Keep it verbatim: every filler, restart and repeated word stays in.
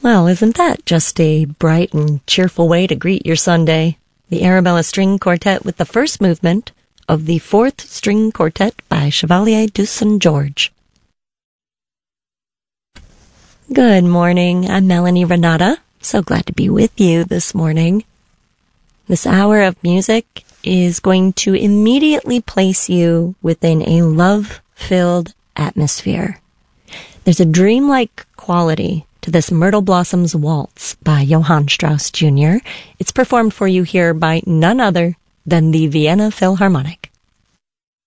Well, isn't that just a bright and cheerful way to greet your Sunday? The Arabella String Quartet with the first movement of the Fourth String Quartet by Chevalier de Saint George. Good morning, I'm Melanie Renata. So glad to be with you this morning. This hour of music is going to immediately place you within a love-filled atmosphere. There's a dreamlike quality to this Myrtle Blossoms Waltz by Johann Strauss Junior It's performed for you here by none other than the Vienna Philharmonic.